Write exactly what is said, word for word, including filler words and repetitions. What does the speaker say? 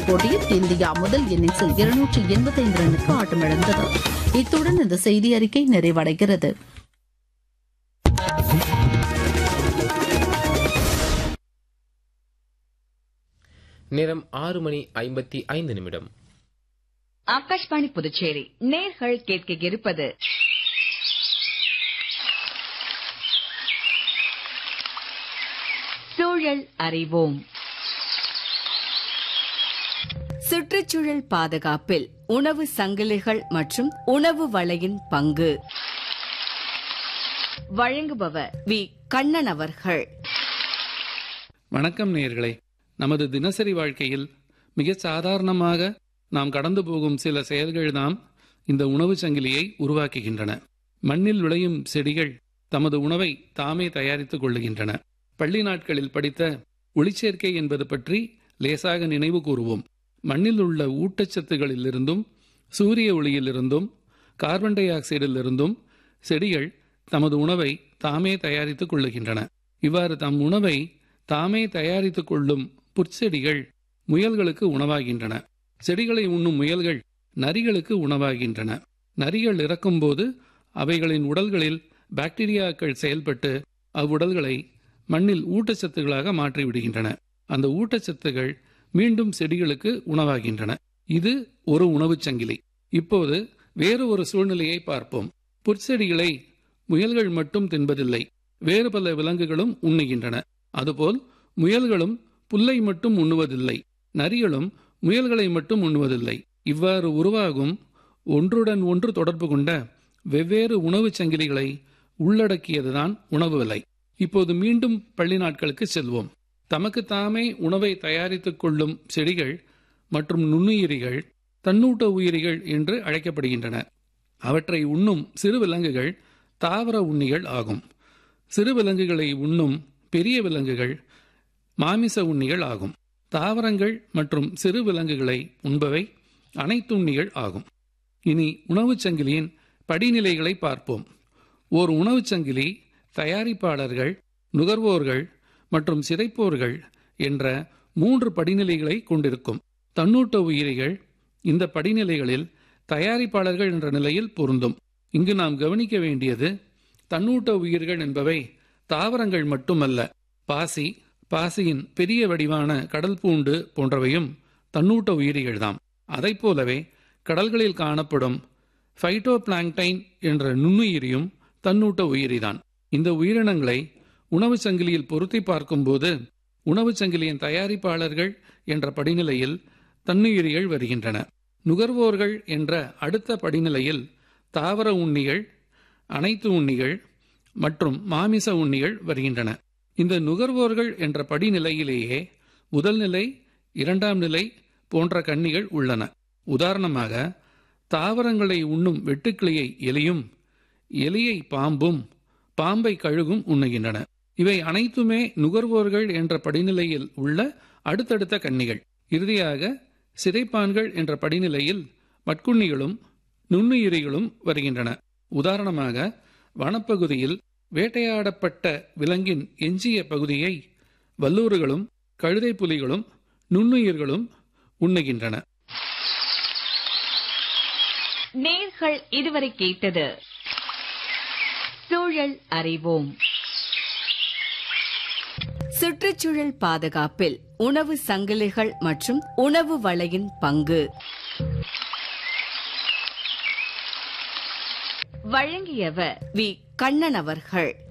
போட்டியில் இந்தியா முதல் இன்னிங்ஸில் இருநூற்றி எண்பத்தி ஐந்து ரன்னுக்கு ஆட்டமிழந்தது. இத்துடன் இந்த செய்தி அறிக்கை நிறைவடைகிறது. நேரம் ஆறு மணி ஐம்பத்தி ஐந்து நிமிடம். ஆகாஷ்வாணி புதுச்சேரி நேர்கள் கேட்க இருப்பது சூழல் அறிவோம். சுற்றுச்சூழல் பாதுகாப்பில் உணவு சங்கிலிகள் மற்றும் உணவு வலையின் பங்கு வழங்குபவர் வி கண்ணன் அவர்கள். வணக்கம் நேயர்களே. நமது தினசரி வாழ்க்கையில் மிக சாதாரணமாக நாம் கடந்து போகும் சில செயல்கள்தான் இந்த உணவு சங்கிலியை உருவாக்குகின்றன. மண்ணில் விளையும் செடிகள் தமது உணவை தாமே தயாரித்துக் கொள்ளுகின்றன. பள்ளி நாட்களில் படித்த ஒளிச்சேர்க்கை என்பது பற்றி லேசாக நினைவு கூறுவோம். மண்ணில் உள்ள ஊட்டச்சத்துகளிலிருந்தும் சூரிய ஒளியிலிருந்தும் கார்பன் டை ஆக்சைடிலிருந்தும் செடிகள் தமது உணவை தாமே தயாரித்துக் கொள்ளுகின்றன. இவ்வாறு தம் உணவை தாமே தயாரித்துக் கொள்ளும் புற்செடிகள் முயல்களுக்கு உணவாகின்றன. செடிகளை உண்ணும் முயல்கள் நரிகளுக்கு உணவாகின்றன. நரிகள் இறக்கும்போது அவைகளின் உடல்களில் பாக்டீரியாக்கள் செயல்பட்டு அவ்வுடல்களை மண்ணில் ஊட்டச்சத்துகளாக மாற்றிவிடுகின்றன. அந்த ஊட்டச்சத்துகள் மீண்டும் செடிகளுக்கு உணவாகின்றன. இது ஒரு உணவுச் சங்கிலி. இப்போது வேறு ஒரு சூழ்நிலையை பார்ப்போம். புற்செடிகளை முயல்கள் மட்டும் தின்பதில்லை, வேறு பல விலங்குகளும் உண்ணுகின்றன. அதுபோல் முயல்களும் புல்லை மட்டும் உண்ணுவதில்லை, நரிகளும் முயல்களை மட்டும் உண்ணுவதில்லை. இவ்வாறு உருவாகும் ஒன்றுடன் ஒன்று தொடர்பு கொண்ட வெவ்வேறு உணவுச் சங்கிலிகளை உள்ளடக்கியதுதான் உணவு வலை. இப்போது மீண்டும் பள்ளி நாட்களுக்கு செல்வோம். தமக்கு தாமே உணவை தயாரித்துக் கொள்ளும் செடிகள் மற்றும் நுண்ணுயிரிகள் தன்னூட்ட உயிரிகள் என்று அழைக்கப்படுகின்றன. அவற்றை உண்ணும் சிறு விலங்குகள் தாவர உண்ணிகள் ஆகும். சிறு விலங்குகளை உண்ணும் பெரிய விலங்குகள் மாமிச உண்ணிகள் ஆகும். தாவரங்கள் மற்றும் சிறு விலங்குகளை உண்பவை அனைத்துண்ணிகள் ஆகும். இனி உணவுச் சங்கிலியின் படிநிலைகளை பார்ப்போம். ஓர் உணவுச் சங்கிலி தயாரிப்பாளர்கள், நுகர்வோர்கள் மற்றும் சிதைப்போர்கள் என்ற மூன்று படிநிலைகளை கொண்டிருக்கும். தன்னூட்ட உயிரிகள் இந்த படிநிலைகளில் தயாரிப்பாளர்கள் என்ற நிலையில் பொருந்தும். இங்கு நாம் கவனிக்க வேண்டியது, தன்னூட்ட உயிர்கள் என்பவை தாவரங்கள் மட்டுமல்ல. பாசி, பாசியின் பெரிய வடிவான கடல் பூண்டு போன்றவையும் தன்னூட்ட உயிரிகள்தாம். அதை போலவே கடல்களில் காணப்படும் ஃபைட்டோ பிளாங்டைன் என்ற நுண்ணுயிரியும் தன்னூட்ட உயிரிதான். இந்த உயிரினங்களை உணவு சங்கிலியில் பொருத்தி பார்க்கும்போது உணவு சங்கிலியின் தயாரிப்பாளர்கள் என்ற படிநிலையில் தன்னுயிரிகள் வருகின்றன. நுகர்வோர்கள் என்ற அடுத்த படிநிலையில் தாவர உண்ணிகள், அனைத்து உண்ணிகள் மற்றும் மாமிச உண்ணிகள் வருகின்றன. இந்த நுகர்வோர்கள் என்ற படிநிலையிலேயே முதல் நிலை, இரண்டாம் நிலை போன்ற கன்னிகள் உள்ளன. உதாரணமாக, தாவரங்களை உண்ணும் வெட்டுக்கிளியை எலியும், எலியை பாம்பும், பாம்பை கழுகும் உண்ணுகின்றன. இவை அனைத்துமே நுகர்வோர்கள் என்ற படிநிலையில் உள்ள அடுத்தடுத்த கன்னிகள். இறுதியாக சிதைப்பான்கள் என்ற படிநிலையில் மட்குண்ணிகளும் நுண்ணுயிரிகளும் வருகின்றன. உதாரணமாக, வனப்பகுதியில் வேட்டையாடப்பட்ட விலங்கின் எஞ்சிய பகுதியை வல்லூறுகளும் கழுதை புலிகளும் நுண்ணுயிர்களும் உண்ணுகின்றன. நேர்கள் இதுவரை கேட்டது சூழல் அறிவோம். சுற்றுச்சூழல் பாதுகாப்பில் உணவு சங்கிலிகள் மற்றும் உணவு வலையின் பங்கு வழங்கியவர் வி கண்ணன் அவர்கள்.